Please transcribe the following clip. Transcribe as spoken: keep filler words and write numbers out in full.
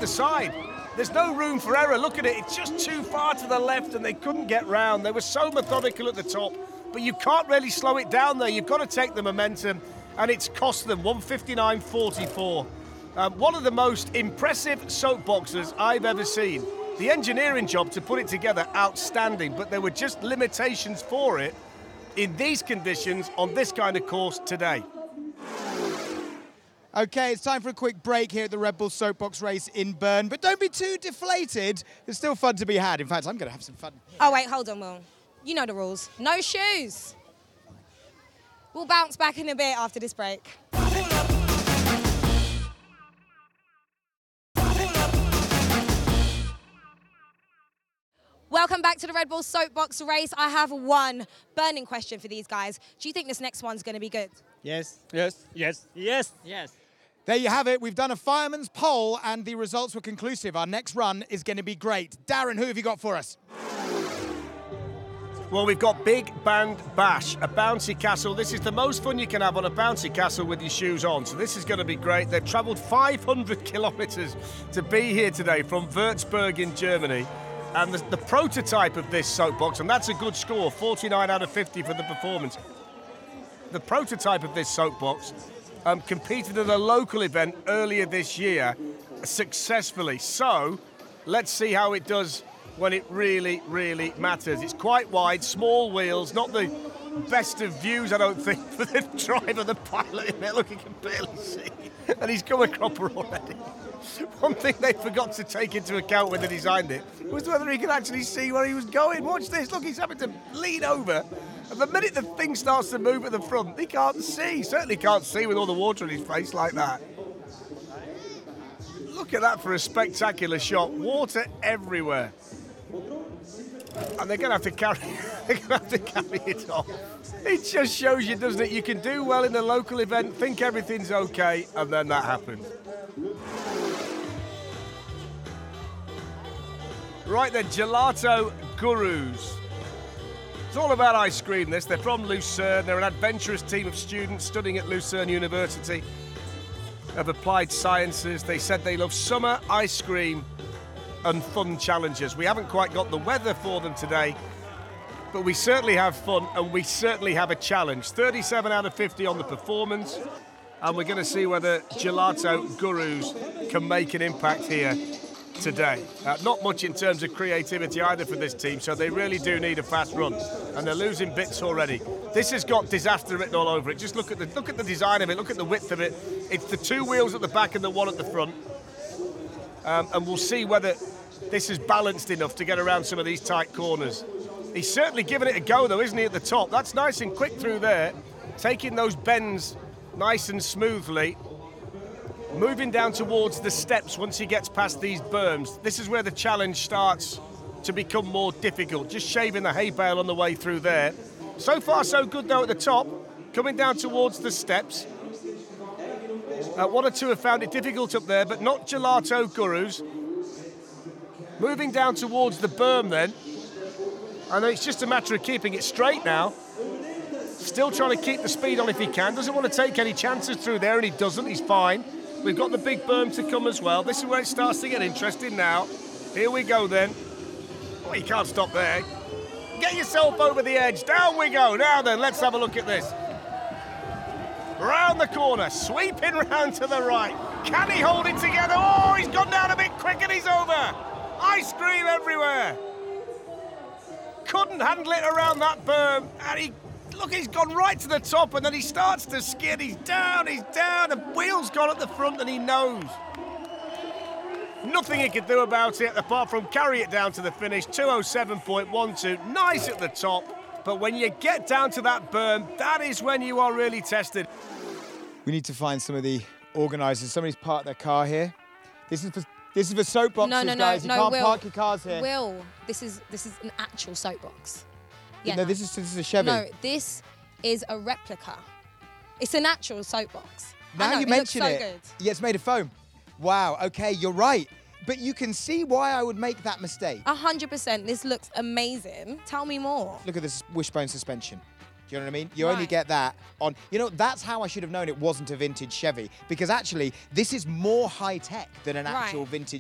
either side. There's no room for error. Look at it. It's just too far to the left and they couldn't get round. They were so methodical at the top, but you can't really slow it down there. You've got to take the momentum, and it's cost them one fifty-nine forty-four. Um, one of the most impressive soapboxers I've ever seen. The engineering job to put it together, outstanding, but there were just limitations for it in these conditions on this kind of course today. Okay, it's time for a quick break here at the Red Bull Soapbox race in Bern, but don't be too deflated. There's still fun to be had. In fact, I'm going to have some fun. Oh, wait, hold on, Will. You know the rules. No shoes. We'll bounce back in a bit after this break. Welcome back to the Red Bull Soapbox race. I have one burning question for these guys. Do you think this next one's going to be good? Yes. Yes. Yes. Yes. Yes. There you have it. We've done a fireman's poll and the results were conclusive. Our next run is going to be great. Darren, who have you got for us? Well, we've got Big Band Bash, a bouncy castle. This is the most fun you can have on a bouncy castle with your shoes on. So this is going to be great. They've travelled five hundred kilometres to be here today from Würzburg in Germany. And the, the prototype of this soapbox, and that's a good score, forty-nine out of fifty for the performance. The prototype of this soapbox um, competed at a local event earlier this year successfully. So let's see how it does when it really, really matters. It's quite wide, small wheels, not the best of views, I don't think, for the driver, the pilot in there. Look, he can barely see. And he's come a cropper already. One thing they forgot to take into account when they designed it was whether he could actually see where he was going. Watch this. Look, he's having to lean over. And the minute the thing starts to move at the front, he can't see. He certainly can't see with all the water in his face like that. Look at that for a spectacular shot. Water everywhere. And they're going to have to carry, they're going to have to carry it off. It just shows you, doesn't it? You can do well in the local event, think everything's okay, and then that happens. Right then, Gelato Gurus. It's all about ice cream, this. They're from Lucerne. They're an adventurous team of students studying at Lucerne University of Applied Sciences. They said they love summer, ice cream, and fun challenges. We haven't quite got the weather for them today, but we certainly have fun, and we certainly have a challenge. thirty-seven out of fifty on the performance, and we're going to see whether Gelato Gurus can make an impact here today. Uh, not much in terms of creativity either for this team, so they really do need a fast run, and they're losing bits already. This has got disaster written all over it. Just look at the look at the design of it, look at the width of it. It's the two wheels at the back and the one at the front, um, and we'll see whether this is balanced enough to get around some of these tight corners. He's certainly given it a go though, isn't he, at the top? That's nice and quick through there, taking those bends nice and smoothly. Moving down towards the steps once he gets past these berms. This is where the challenge starts to become more difficult. Just shaving the hay bale on the way through there. So far so good though at the top. Coming down towards the steps. Uh, one or two have found it difficult up there, but not Gelato Gurus. Moving down towards the berm then. And it's just a matter of keeping it straight now. Still trying to keep the speed on if he can. Doesn't want to take any chances through there, and he doesn't. He's fine. We've got the big berm to come as well. This is where it starts to get interesting now. Here we go then. Oh, you can't stop there. Get yourself over the edge. Down we go. Now then, let's have a look at this. Round the corner, sweeping round to the right. Can he hold it together? Oh, he's gone down a bit quick and he's over. Ice cream everywhere. Couldn't handle it around that berm, and he look, he's gone right to the top, and then he starts to skid. He's down, he's down, the wheel's gone at the front, and he knows. Nothing he can do about it apart from carry it down to the finish. two oh seven point one two, nice at the top, but when you get down to that berm, that is when you are really tested. We need to find some of the organisers. Somebody's parked their car here. This is for, this is for soapboxes, no, no, no, guys. You no, can't Will, park your cars here. Will, this is this is an actual soapbox. Yeah, no, no, this is this is a Chevy. No, this is a replica. It's an actual soapbox. Now I know, you it mention looks so it. Good. Yeah, it's made of foam. Wow. Okay, you're right. But you can see why I would make that mistake. A hundred percent. This looks amazing. Tell me more. Look at this wishbone suspension. Do you know what I mean? You only Right. get that on... You know, that's how I should have known it wasn't a vintage Chevy. Because actually, this is more high-tech than an Right. actual vintage